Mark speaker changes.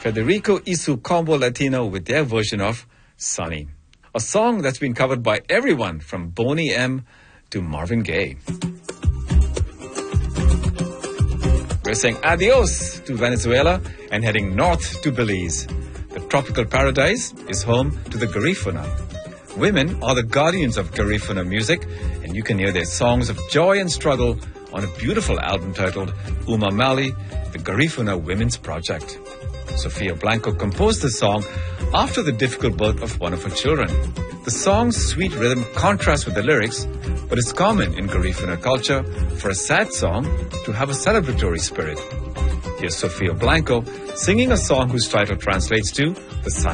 Speaker 1: Federico Isu Combo Latino with their version of Sunny, a song that's been covered by everyone from Boney M to Marvin Gaye. We're saying adios to Venezuela and heading north to Belize. The tropical paradise is home to the Garifuna. Women are the guardians of Garifuna music, and you can hear their songs of joy and struggle on a beautiful album titled Uma Mali, the Garifuna Women's Project. Sofia Blanco composed the song after the difficult birth of one of her children. The song's sweet rhythm contrasts with the lyrics, but it's common in Garifuna culture for a sad song to have a celebratory spirit. Here's Sofia Blanco singing a song whose title translates to The Sun